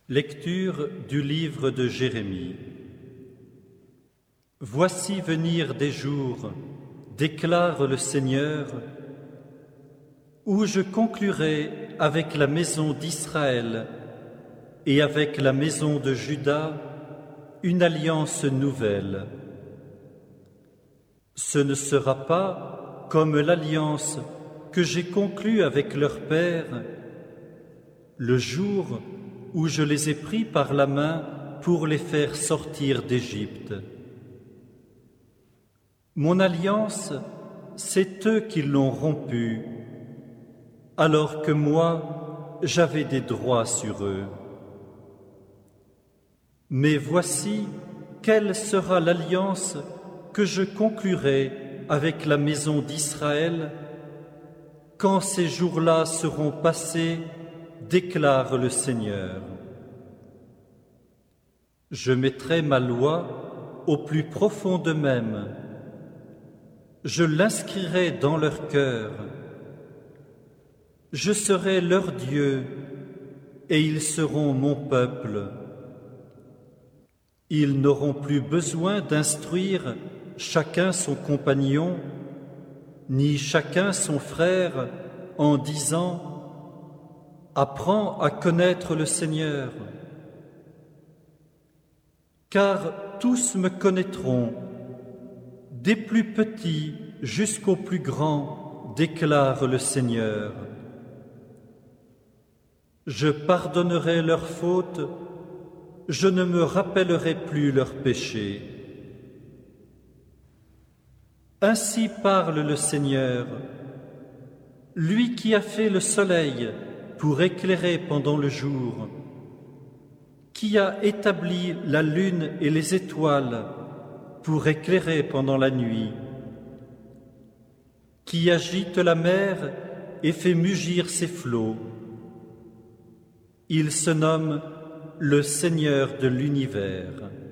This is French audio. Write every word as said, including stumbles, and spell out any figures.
Lecture du livre de Jérémie. Voici venir des jours, déclare le Seigneur, où je conclurai avec la maison d'Israël et avec la maison de Juda une alliance nouvelle. Ce ne sera pas comme l'alliance que j'ai conclue avec leur père le jour où je les ai pris par la main pour les faire sortir d'Égypte. Mon alliance, c'est eux qui l'ont rompue, alors que moi, j'avais des droits sur eux. Mais voici quelle sera l'alliance que je conclurai avec la maison d'Israël quand ces jours-là seront passés, déclare le Seigneur. Je mettrai ma loi au plus profond d'eux-mêmes. Je l'inscrirai dans leur cœur. Je serai leur Dieu et ils seront mon peuple. Ils n'auront plus besoin d'instruire chacun son compagnon, ni chacun son frère, en disant « Apprends à connaître le Seigneur ». Car tous me connaîtront, des plus petits jusqu'aux plus grands, déclare le Seigneur. Je pardonnerai leurs fautes, je ne me rappellerai plus leurs péchés. Ainsi parle le Seigneur, lui qui a fait le soleil pour éclairer pendant le jour, qui a établi la lune et les étoiles pour éclairer pendant la nuit, qui agite la mer et fait mugir ses flots. Il se nomme le Seigneur de l'univers.